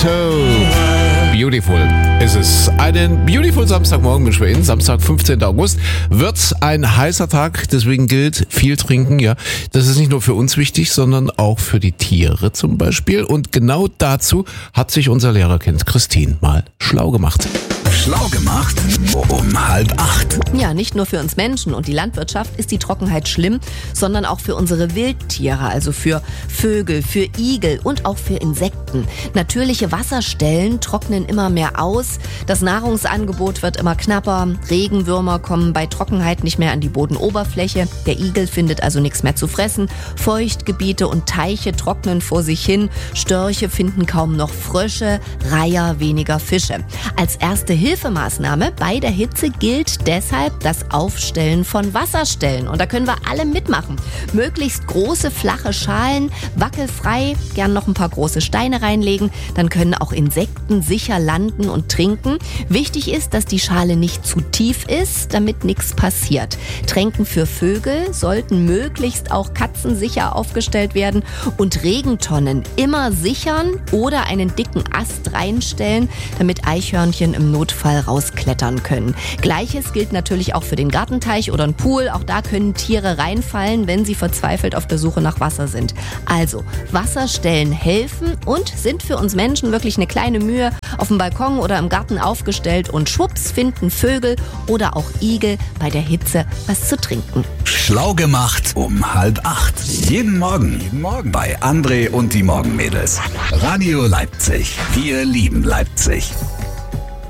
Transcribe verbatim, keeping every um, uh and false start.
So beautiful ist es. Einen beautiful Samstagmorgen wünschen wir Ihnen. Samstag, fünfzehnten August, wird ein heißer Tag. Deswegen gilt, viel trinken. Ja, das ist nicht nur für uns wichtig, sondern auch für die Tiere zum Beispiel. Und genau dazu hat sich unser Lehrerkind Christine mal schlau gemacht. Schlau gemacht um halb acht. Ja, nicht nur für uns Menschen und die Landwirtschaft ist die Trockenheit schlimm, sondern auch für unsere Wildtiere, also für Vögel, für Igel und auch für Insekten. Natürliche Wasserstellen trocknen immer mehr aus, das Nahrungsangebot wird immer knapper, Regenwürmer kommen bei Trockenheit nicht mehr an die Bodenoberfläche, der Igel findet also nichts mehr zu fressen, Feuchtgebiete und Teiche trocknen vor sich hin, Störche finden kaum noch Frösche, Reiher weniger Fische. Als erste Hilfemaßnahme bei der Hitze gilt deshalb das Aufstellen von Wasserstellen. Und da können wir alle mitmachen. Möglichst große, flache Schalen, wackelfrei, gern noch ein paar große Steine reinlegen. Dann können auch Insekten sicher landen und trinken. Wichtig ist, dass die Schale nicht zu tief ist, damit nichts passiert. Tränken für Vögel sollten möglichst auch katzensicher aufgestellt werden und Regentonnen immer sichern oder einen dicken Ast reinstellen, damit Eichhörnchen im Notfall rausklettern können. Gleiches gilt natürlich auch für den Gartenteich oder einen Pool. Auch da können Tiere reinfallen, wenn sie verzweifelt auf der Suche nach Wasser sind. Also, Wasserstellen helfen und sind für uns Menschen wirklich eine kleine Mühe auf dem Balkon oder im Garten aufgestellt und schwupps finden Vögel oder auch Igel bei der Hitze was zu trinken. Schlau gemacht um halb acht. Jeden Morgen. Jeden Morgen. Bei André und die Morgenmädels. Radio Leipzig. Wir lieben Leipzig.